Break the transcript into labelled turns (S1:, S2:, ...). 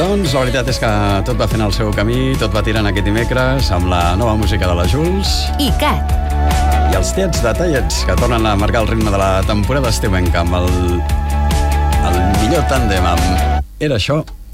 S1: Doncs la veritat és que tot va fent el seu camí, tot va tirant aquest dimecres amb la nova música de la Jules
S2: i Cat.
S1: I els tiets de tallets que tornen a marcar el ritme de la temporada estiuenca amb el millor tàndem amb Era això